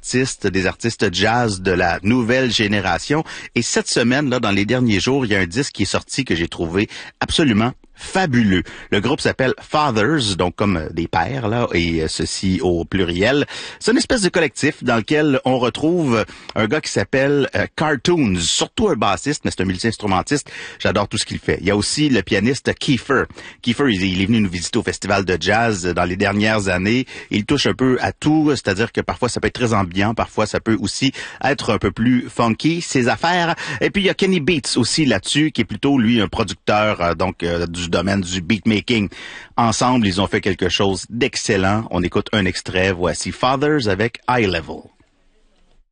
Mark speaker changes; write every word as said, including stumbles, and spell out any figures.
Speaker 1: artistes, des artistes jazz de la nouvelle génération. Et cette semaine, là, dans les derniers jours, il y a un disque qui est sorti que j'ai trouvé absolument fabuleux. Le groupe s'appelle Fathers, donc comme des pères, là, et ceci au pluriel. C'est une espèce de collectif dans lequel on retrouve un gars qui s'appelle euh, Cartoons, surtout un bassiste, mais c'est un multi-instrumentiste. J'adore tout ce qu'il fait. Il y a aussi le pianiste Kiefer. Kiefer, il, il est venu nous visiter au festival de jazz dans les dernières années. Il touche un peu à tout, c'est-à-dire que parfois ça peut être très ambiant, parfois ça peut aussi être un peu plus funky, ses affaires. Et puis il y a Kenny Beats aussi là-dessus, qui est plutôt, lui, un producteur, euh, donc, euh, du domaine du beatmaking. Ensemble, ils ont fait quelque chose d'excellent. On écoute un extrait. Voici Fathers avec High Level.